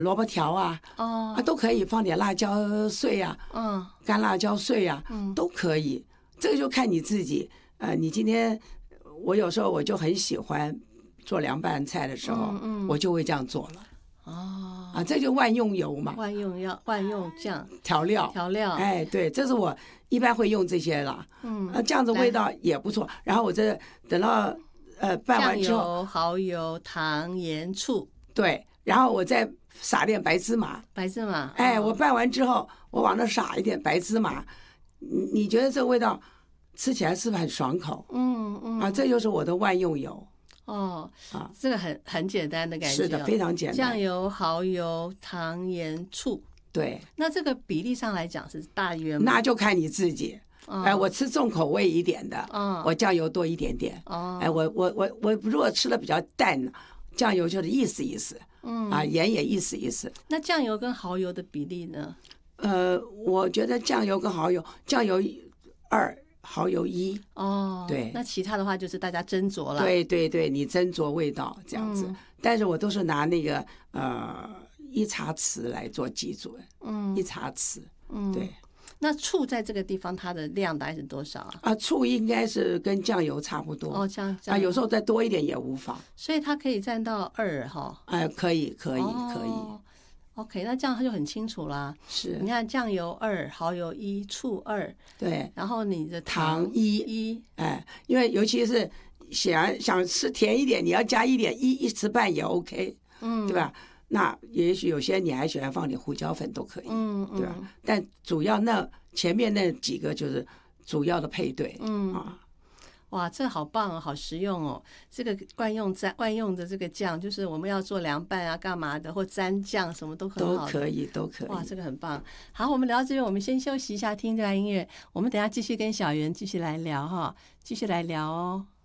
萝卜条啊，都可以放点辣椒碎啊，干辣椒碎啊，都可以。这个就看你自己。你今天我有时候我就很喜欢做凉拌菜的时候，我就会这样做了。这就万用油嘛， 万用酱调料。哎，对，这是我一般会用这些了。这样子味道也不错。然后我这等到拌完之后， 酱油、蚝油、糖、盐、醋。 对，然后我再撒点白芝麻。哎，我拌完之后，我往那撒一点白芝麻。你觉得这个味道吃起来是不是很爽口？这就是我的万用油。 这个很简单的感觉。 是的，非常简单。 酱油、蚝油、糖、盐、醋。 对。 那这个比例上来讲是大约吗？ 那就看你自己。我吃重口味一点的，我酱油多一点点。我如果吃的比较淡，酱油就是意思意思。盐也意思意思。 那酱油跟蚝油的比例呢？ 我觉得酱油跟蚝油，酱油2，蚝油1。对。 那其他的话就是大家斟酌了。 对对对，你斟酌味道这样子。但是我都是拿那个1茶匙来做基准。1茶匙。对。 那醋在这个地方它的量大概是多少啊？ 醋应该是跟酱油差不多。有时候再多一点也无妨。 所以它可以占到2哈。 可以。 OK， 那这样它就很清楚啦。 是。 你看酱油2，蚝油1，醋2。对。然后你的糖1。因为尤其是想吃甜一点，你要加一点1匙半也 OK。对吧？那也许有些你还喜欢放点胡椒粉都可以。对吧？但主要前面那几个就是主要的配对。 哇，这个好棒哦，好实用哦！这个万用的这个酱，就是我们要做凉拌啊、干嘛的，或蘸酱什么都很好， 都可以。 哇，这个很棒。好，我们聊到这边，我们先休息一下，听这段音乐。我们等一下继续跟小袁继续来聊哈，继续来聊哦。